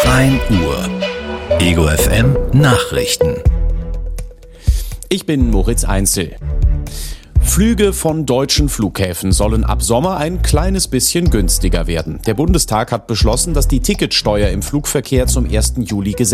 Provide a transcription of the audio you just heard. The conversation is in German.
1 Uhr. Ego FM Nachrichten. Ich bin Moritz Einzel. Flüge von deutschen Flughäfen sollen ab Sommer ein kleines bisschen günstiger werden. Der Bundestag hat beschlossen, dass die Ticketsteuer im Flugverkehr zum 1. Juli gesenkt